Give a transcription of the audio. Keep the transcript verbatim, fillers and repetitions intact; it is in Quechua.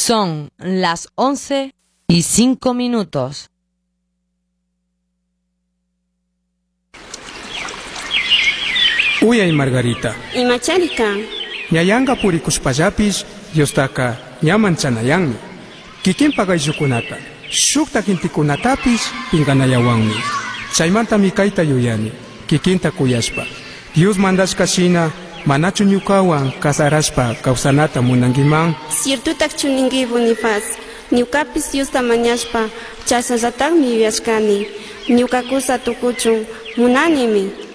Son las once y cinco minutos. Uyay Margarita. Imacharika. Ñayanga purikuspallapis Diostaka ñaman chanayanmi. Kikinpa gayllukunata shukta kintikunatapis pinganayawanmi. Chaymanta mikayta yuyani. Kikinta kuyashpa. Dios mandashka shina manachu ñukawan kasarashpa kawsanata munangiman. Ciertutak chuningi Bonifaz. Ñukapis Diosta mañashpa chasallatakmi yuyashkani. Ñukakusa tukuchun munanimi.